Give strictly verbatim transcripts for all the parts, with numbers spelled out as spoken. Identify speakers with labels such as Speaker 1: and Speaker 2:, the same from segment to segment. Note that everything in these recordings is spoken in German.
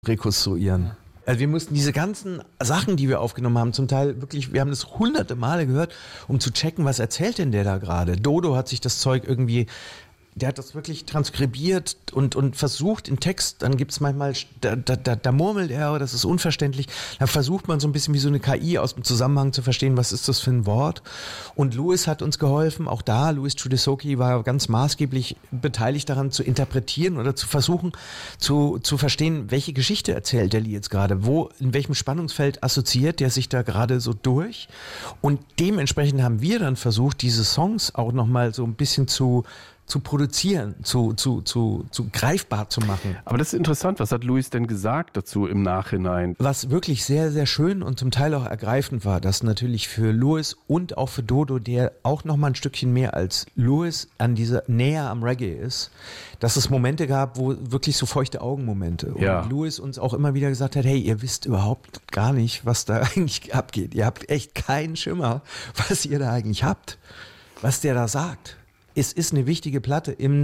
Speaker 1: rekonstruieren. Also wir mussten diese ganzen Sachen, die wir aufgenommen haben, zum Teil wirklich, wir haben das hunderte Male gehört, um zu checken, was erzählt denn der da gerade. Dodo hat sich das Zeug irgendwie, der hat das wirklich transkribiert und, und versucht in Text, dann gibt es manchmal, da, da, da, da murmelt er, das ist unverständlich, dann versucht man so ein bisschen wie so eine K I aus dem Zusammenhang zu verstehen, was ist das für ein Wort. Und Louis hat uns geholfen, auch da, Louis Chudisoki war ganz maßgeblich beteiligt daran zu interpretieren oder zu versuchen zu, zu verstehen, welche Geschichte erzählt der Lee jetzt gerade, wo, in welchem Spannungsfeld assoziiert der sich da gerade so durch. Und dementsprechend haben wir dann versucht, diese Songs auch nochmal so ein bisschen zu zu produzieren, zu, zu, zu, zu greifbar zu machen.
Speaker 2: Aber das ist interessant. Was hat Louis denn gesagt dazu im Nachhinein?
Speaker 1: Was wirklich sehr, sehr schön und zum Teil auch ergreifend war, dass natürlich für Louis und auch für Dodo, der auch noch mal ein Stückchen mehr als Louis an dieser näher am Reggae ist, dass es Momente gab, wo wirklich so feuchte Augenmomente. Und
Speaker 2: ja.
Speaker 1: Louis uns auch immer wieder gesagt hat, hey, ihr wisst überhaupt gar nicht, was da eigentlich abgeht. Ihr habt echt keinen Schimmer, was ihr da eigentlich habt, was der da sagt. Es ist eine wichtige Platte im,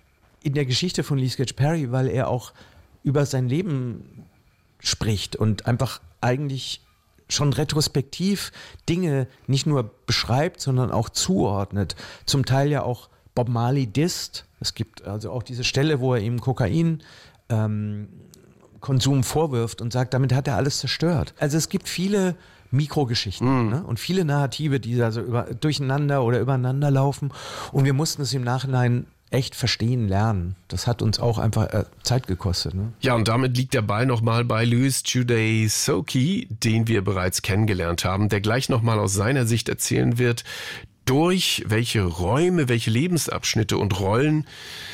Speaker 1: in der Geschichte von Lee Scratch Perry, weil er auch über sein Leben spricht und einfach eigentlich schon retrospektiv Dinge nicht nur beschreibt, sondern auch zuordnet. Zum Teil ja auch Bob Marley disst. Es gibt also auch diese Stelle, wo er ihm Kokain ähm, Konsum vorwirft und sagt, damit hat er alles zerstört. Also es gibt viele Mikrogeschichten mm. ne? und viele Narrative, die da so über, durcheinander oder übereinander laufen. Und wir mussten es im Nachhinein echt verstehen, lernen. Das hat uns auch einfach äh, Zeit gekostet. Ne?
Speaker 3: Ja, und damit liegt der Ball nochmal bei Louis Chudisoki, den wir bereits kennengelernt haben, der gleich nochmal aus seiner Sicht erzählen wird, durch welche Räume, welche Lebensabschnitte und Rollen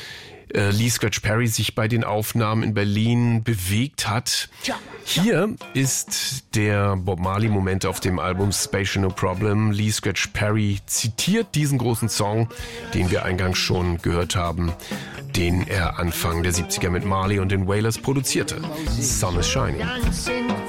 Speaker 3: äh, Lee Scratch Perry sich bei den Aufnahmen in Berlin bewegt hat. Hier ist der Bob Marley-Moment auf dem Album Spatial No Problem. Lee Scratch Perry zitiert diesen großen Song, den wir eingangs schon gehört haben, den er Anfang der siebziger mit Marley und den Wailers produzierte. Sun is Shining.